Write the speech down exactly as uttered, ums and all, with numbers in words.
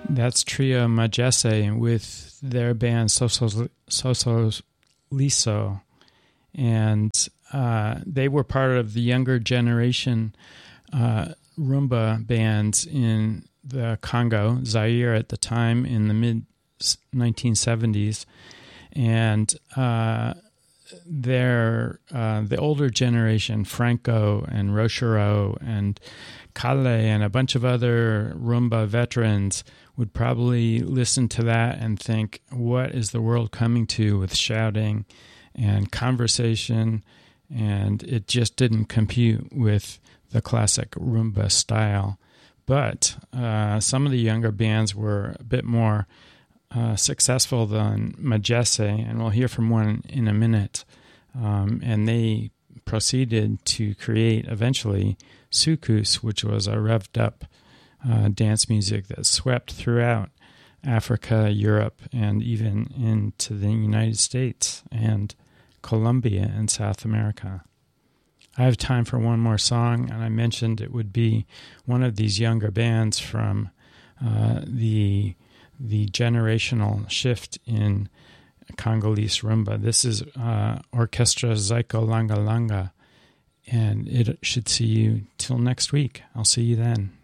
That's Trio Majese with their band Soso, Soso Liso. And uh, they were part of the younger generation uh, rumba bands in the Congo, Zaire at the time, in the mid nineteen seventies. And uh, they're, uh, the older generation, Franco and Rochereau and Kale and a bunch of other rumba veterans would probably listen to that and think, what is the world coming to with shouting and conversation? And it just didn't compute with the classic rumba style. But uh, some of the younger bands were a bit more uh, successful than Majese, and we'll hear from one in a minute. Um, and they proceeded to create eventually soukous, which was a revved up uh, dance music that swept throughout Africa, Europe, and even into the United States and Colombia and South America. I have time for one more song, and I mentioned it would be one of these younger bands from uh, the the generational shift in Congolese rumba. This is uh, Orchestra Zyko Langa Langa, and it should see you till next week. I'll see you then.